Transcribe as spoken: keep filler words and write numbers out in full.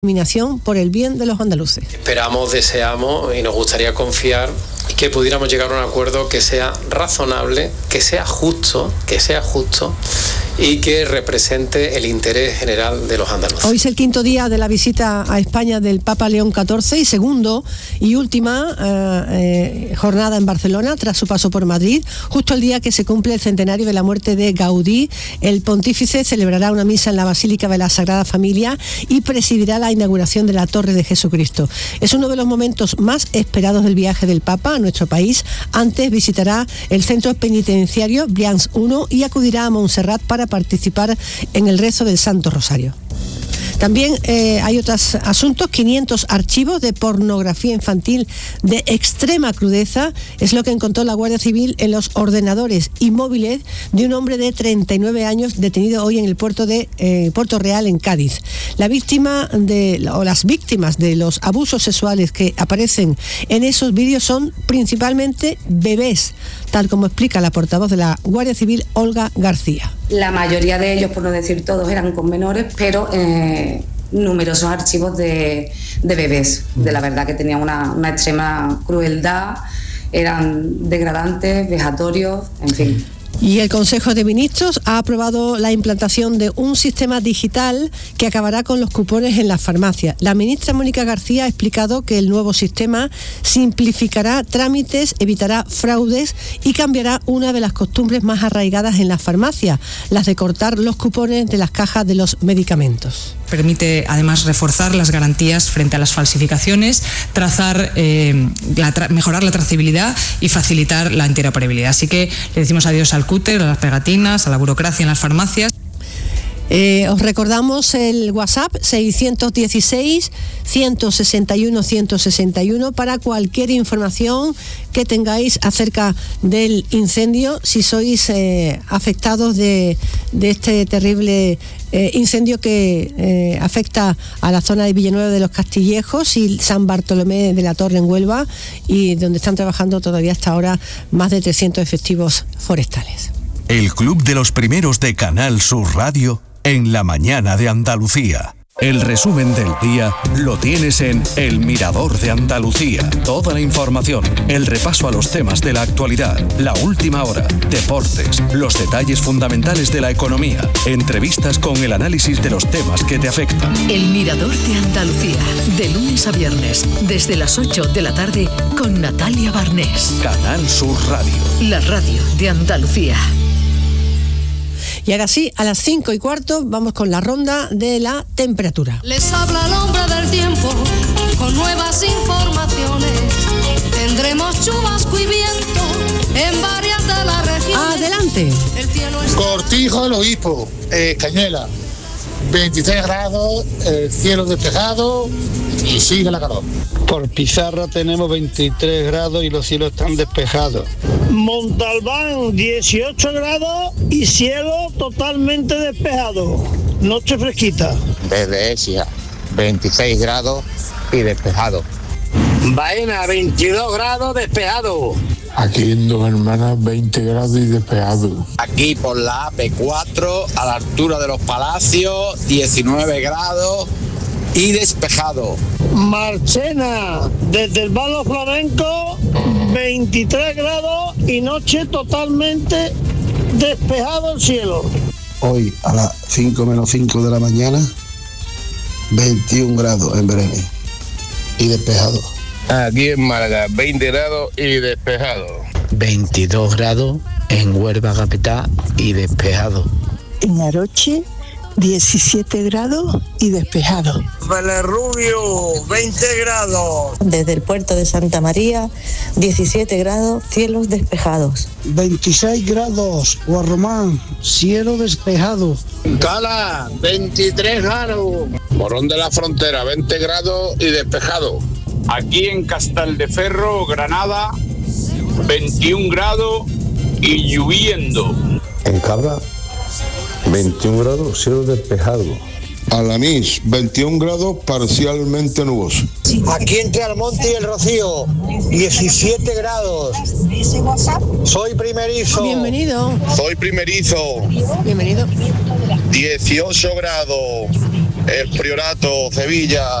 determinación por el bien de los andaluces. Esperamos, deseamos y nos gustaría confiar que pudiéramos llegar a un acuerdo que sea razonable, que sea justo, que sea justo y que represente el interés general de los andaluces. Hoy es el quinto día de la visita a España del Papa León catorce y segundo y última eh, eh, jornada en Barcelona tras su paso por Madrid. Justo el día que se cumple el centenario de la muerte de Gaudí, el pontífice celebrará una misa en la Basílica de la Sagrada Familia y presidirá la inauguración de la Torre de Jesucristo. Es uno de los momentos más esperados del viaje del Papa a nuestro país. Antes visitará el centro penitenciario Brians uno y acudirá a Montserrat para participar en el rezo del Santo Rosario. También eh, hay otros asuntos, quinientos archivos de pornografía infantil de extrema crudeza, es lo que encontró la Guardia Civil en los ordenadores y móviles de un hombre de treinta y nueve años detenido hoy en el puerto de eh, Puerto Real, en Cádiz. La víctima de, o las víctimas de los abusos sexuales que aparecen en esos vídeos son principalmente bebés, tal como explica la portavoz de la Guardia Civil, Olga García. La mayoría de ellos, por no decir todos, eran con menores, pero eh, numerosos archivos de, de bebés. De la verdad que tenían una, una extrema crueldad, eran degradantes, vejatorios, en fin. Y el Consejo de Ministros ha aprobado la implantación de un sistema digital que acabará con los cupones en las farmacias. La ministra Mónica García ha explicado que el nuevo sistema simplificará trámites, evitará fraudes y cambiará una de las costumbres más arraigadas en las farmacias, las de cortar los cupones de las cajas de los medicamentos. Permite además reforzar las garantías frente a las falsificaciones, trazar, eh, la tra- mejorar la trazabilidad y facilitar la interoperabilidad. Así que le decimos adiós al cúter, a las pegatinas, a la burocracia en las farmacias. Eh, os recordamos el WhatsApp seiscientos dieciséis, ciento sesenta y uno, ciento sesenta y uno para cualquier información que tengáis acerca del incendio, si sois eh, afectados de, de este terrible eh, incendio que eh, afecta a la zona de Villanueva de los Castillejos y San Bartolomé de la Torre en Huelva, y donde están trabajando todavía hasta ahora más de trescientos efectivos forestales. El Club de los Primeros de Canal Sur Radio en la mañana de Andalucía. El resumen del día lo tienes en El Mirador de Andalucía. Toda la información, el repaso a los temas de la actualidad, la última hora, deportes, los detalles fundamentales de la economía, entrevistas con el análisis de los temas que te afectan. El Mirador de Andalucía, de lunes a viernes, desde las ocho de la tarde, con Natalia Barnés. Canal Sur Radio. La radio de Andalucía. Y ahora sí, a las cinco y cuarto vamos con la ronda de la temperatura. Les habla el hombre del tiempo con nuevas informaciones. Tendremos chubasco y viento en varias de las regiones. Adelante. El cielo está... Cortijo del Obispo, eh, Cañuela, veintitrés grados, el cielo despejado y sigue la calor. Por Pizarra tenemos veintitrés grados y los cielos están despejados. Montalbán, dieciocho grados y cielo totalmente despejado. Noche fresquita. Desde Ecija, veintiséis grados y despejado. Baena, veintidós grados, despejado. Aquí en Dos Hermanas, veinte grados y despejado. Aquí por la A P cuatro, a la altura de los Palacios, diecinueve grados y despejado. Marchena, desde el Balo Flamenco, veintitrés grados y noche totalmente despejado el cielo. Hoy a las cinco menos cinco de la mañana, veintiún grados en Brenes y despejado. Aquí en Málaga, veinte grados y despejado. veintidós grados en Huelva capital y despejado. En Aroche, diecisiete grados y despejado. Belerrubio, veinte grados. Desde el puerto de Santa María, diecisiete grados, cielos despejados. veintiséis grados, Guarromán, cielo despejado. Cala, veintitrés grados. Morón de la Frontera, veinte grados y despejado. Aquí en Casteldeferro, Granada, veintiún grados y lloviendo. En Cabra, veintiún grados, cielo despejado. Alanís, veintiún grados, parcialmente nuboso. Aquí entre Almonte y el Rocío, diecisiete grados. Soy primerizo. Bienvenido. Soy primerizo. Bienvenido. dieciocho grados. el Priorato, Sevilla,